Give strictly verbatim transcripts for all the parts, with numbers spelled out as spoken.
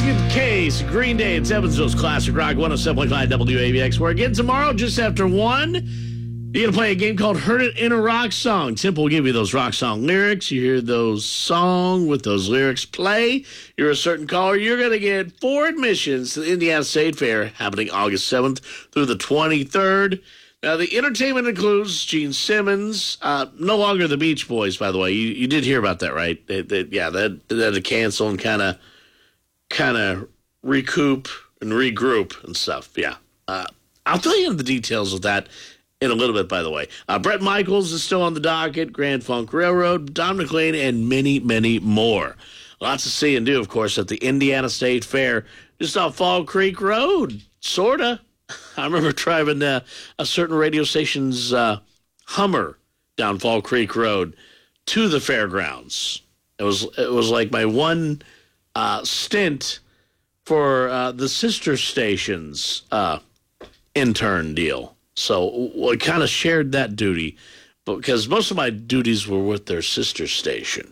in Case, Green Day, it's Evansville's Classic Rock one oh seven point five W A B X. Where again tomorrow, just after one, you're going to play a game called Heard It in a Rock Song. Simple will give you those rock song lyrics. You hear those song with those lyrics play. You're a certain caller. You're going to get four admissions to the Indiana State Fair happening August seventh through the twenty-third. Now, the entertainment includes Gene Simmons, uh, no longer the Beach Boys, by the way. You, you did hear about that, right? They, they, yeah, they had, they had to cancel and kind of kind of recoup and regroup and stuff. Yeah. Uh, I'll tell you the details of that in a little bit, by the way. Uh, Bret Michaels is still on the docket, Grand Funk Railroad, Don McLean, and many, many more. Lots to see and do, of course, at the Indiana State Fair, just off Fall Creek Road, sort of. I remember driving uh, a certain radio station's uh, Hummer down Fall Creek Road to the fairgrounds. It was it was like my one uh, stint for uh, the sister station's uh, intern deal. So I kind of shared that duty because most of my duties were with their sister station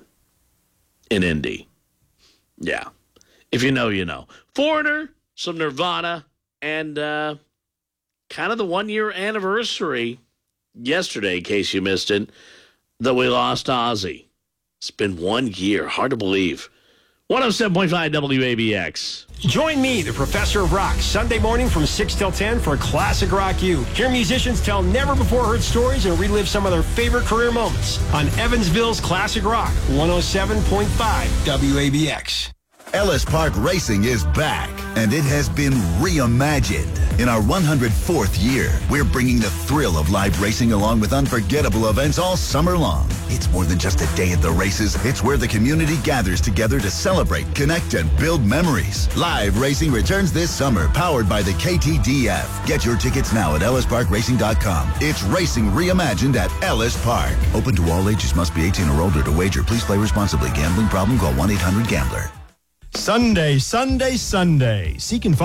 in Indy. Yeah. If you know, you know. Foreigner, some Nirvana, and uh, kind of the one-year anniversary yesterday, in case you missed it, that we lost Ozzy. It's been one year. Hard to believe. one oh seven point five W A B X. Join me, the Professor of Rock, Sunday morning from six till ten for Classic Rock U. Hear musicians tell never-before-heard stories and relive some of their favorite career moments on Evansville's Classic Rock, one oh seven point five W A B X. Ellis Park Racing is back, and it has been reimagined. In our one hundred fourth year, we're bringing the thrill of live racing along with unforgettable events all summer long. It's more than just a day at the races. It's where the community gathers together to celebrate, connect, and build memories. Live racing returns this summer, powered by the K T D F. Get your tickets now at ellis park racing dot com. It's racing reimagined at Ellis Park. Open to all ages. Must be eighteen or older to wager. Please play responsibly. Gambling problem? Call one eight hundred gambler. Sunday, Sunday, Sunday. Seek and